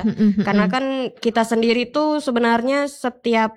Karena kan kita sendiri tuh sebenarnya setiap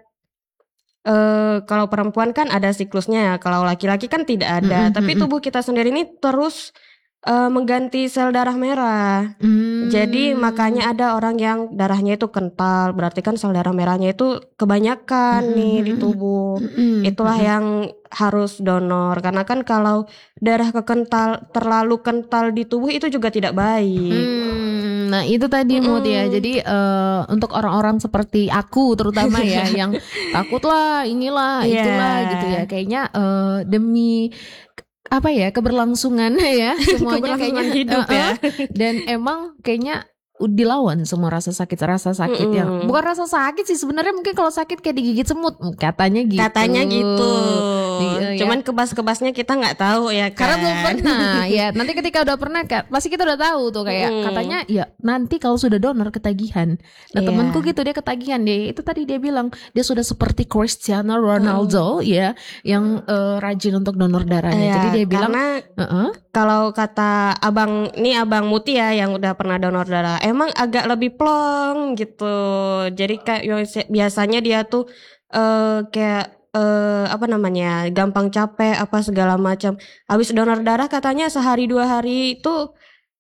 kalau perempuan kan ada siklusnya ya, kalau laki-laki kan tidak ada. Tapi tubuh kita sendiri ini terus mengganti sel darah merah. Jadi makanya ada orang yang darahnya itu kental, berarti kan sel darah merahnya itu kebanyakan nih di tubuh. Itulah yang harus donor, karena kan kalau darah terlalu kental di tubuh itu juga tidak baik. Nah itu tadi Mut ya. Jadi untuk orang-orang seperti aku terutama ya yang takut lah inilah itulah gitu ya. Kayaknya demi apa ya keberlangsungan ya semuanya kayaknya hidup ya. Dan emang kayaknya dilawan semua rasa sakit yang bukan rasa sakit sih sebenarnya, mungkin kalau sakit kayak digigit semut katanya gitu. Cuman kebas-kebasnya kita nggak tahu ya kan, karena belum pernah ya. Nanti ketika udah pernah pasti kita udah tahu tuh kayak katanya ya nanti kalau sudah donor ketagihan. Nah temanku gitu dia ketagihan, dia itu tadi dia bilang dia sudah seperti Cristiano Ronaldo ya yang rajin untuk donor darahnya. Jadi dia bilang kalau kata abang Muti ya yang udah pernah donor darah, emang agak lebih plong gitu. Jadi kayak biasanya dia tuh kayak gampang capek apa segala macam. Habis donor darah katanya sehari 2 hari itu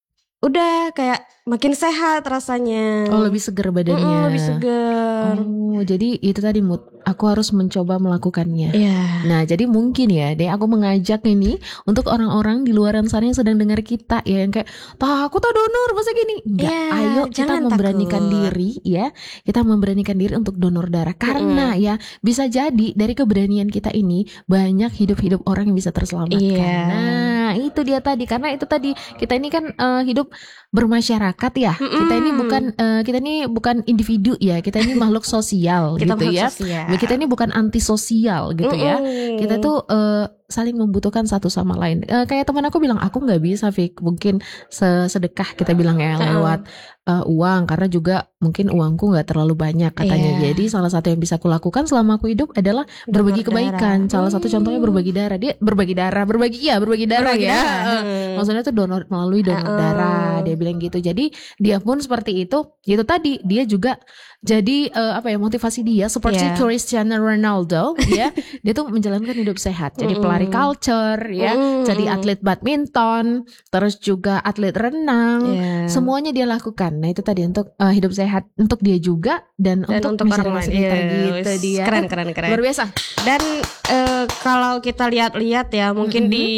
udah kayak makin sehat rasanya. Oh lebih segar badannya. Lebih segar. Oh jadi itu tadi Mut, aku harus mencoba melakukannya. Nah jadi mungkin ya deh aku mengajak ini untuk orang-orang di luaran sana yang sedang dengar kita ya, yang kayak aku tuh donor masa gini. Enggak, ayo kita memberanikan diri ya. Kita memberanikan diri untuk donor darah. Karena ya bisa jadi dari keberanian kita ini banyak hidup-hidup orang yang bisa terselamatkan. Nah itu dia tadi, karena itu tadi kita ini kan hidup bermasyarakat ya. Kita ini bukan individu ya. Kita ini makhluk sosial gitu ya. Kita ini bukan antisosial gitu ya. Kita tuh saling membutuhkan satu sama lain. Kayak teman aku bilang, aku nggak bisa Fik mungkin sedekah kita bilang ya lewat uang, karena juga mungkin uangku nggak terlalu banyak katanya. Jadi salah satu yang bisa aku lakukan selama aku hidup adalah berbagi kebaikan. Salah satu contohnya berbagi darah. Dia berbagi darah ya. Maksudnya tuh melalui donor darah. Dia bilang gitu. Jadi dia pun seperti itu. Itu tadi dia juga jadi motivasi dia seperti Cristiano Ronaldo ya. Dia tuh menjalankan hidup sehat. Jadi pelari culture ya, jadi atlet badminton, terus juga atlet renang. Semuanya dia lakukan. Nah, itu tadi untuk hidup sehat untuk dia juga dan untuk orang lain gitu dia. Keren. Luar biasa. Dan kalau kita lihat-lihat ya, mungkin di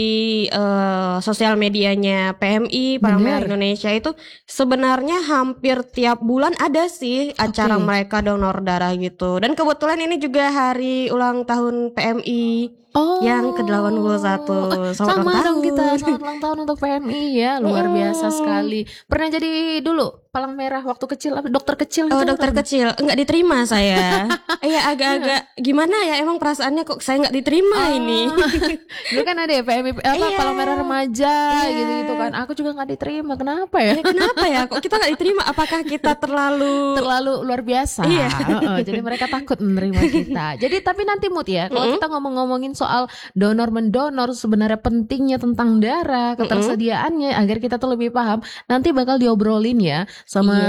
sosial medianya PMI Palang Merah Indonesia itu sebenarnya hampir tiap bulan ada sih acara mereka donor darah gitu. Dan kebetulan ini juga hari ulang tahun PMI yang ke-81. Sama dong kita, selamat ulang tahun untuk PMI ya, luar biasa sekali. Pernah jadi dulu Palang Merah waktu kecil, dokter kecil gitu? Dokter kecil, enggak diterima saya. Agak-agak gimana ya, emang perasaannya kok saya enggak diterima ini. Dulu kan ada ya PMI Palang Merah remaja gitu kan. Aku juga enggak diterima. Kenapa ya? Kenapa ya? Kok kita enggak diterima? Apakah kita terlalu luar biasa? Jadi mereka takut menerima kita. Jadi tapi nanti Mut ya, kalau kita ngomongin soal donor mendonor, sebenarnya pentingnya tentang darah, ketersediaannya agar kita tuh lebih paham, nanti bakal diobrolin ya sama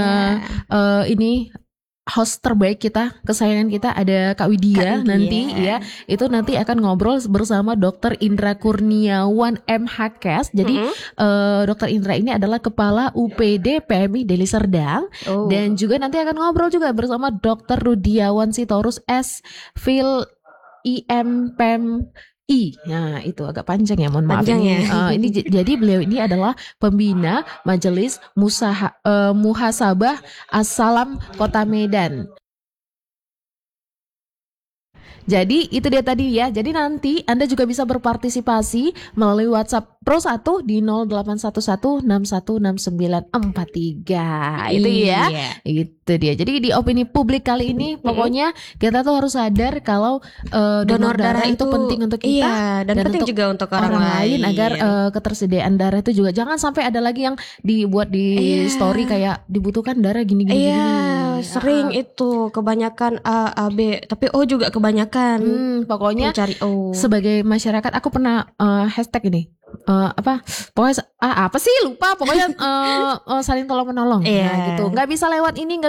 ini host terbaik kita, kesayangan kita ada Kak Widya nanti ya. Itu nanti akan ngobrol bersama Dr. Indra Kurniawan MHKes. Jadi Dr. Indra ini adalah Kepala UPD PMI Deli Serdang. Dan juga nanti akan ngobrol juga bersama Dr. Rudiawan Sitorus S. Phil IMPM Nah itu agak panjang ya, mohon maaf ini. Ini jadi beliau ini adalah pembina Majelis Muhasabah As-Salam Kota Medan. Jadi itu dia tadi ya. Jadi nanti Anda juga bisa berpartisipasi melalui WhatsApp Pro 1 di 0811616943. Itu ya. Itu dia. Jadi di opini publik kali ini pokoknya kita tuh harus sadar kalau donor darah itu penting untuk kita dan penting juga untuk orang lain agar ketersediaan darah itu juga jangan sampai ada lagi yang dibuat di story kayak dibutuhkan darah gini. Sering itu kebanyakan A, B, tapi O juga kebanyakan. Pokoknya cari O. Sebagai masyarakat aku pernah hashtag ini pokoknya apa sih lupa pokoknya saling tolong menolong gitu, nggak bisa lewat ini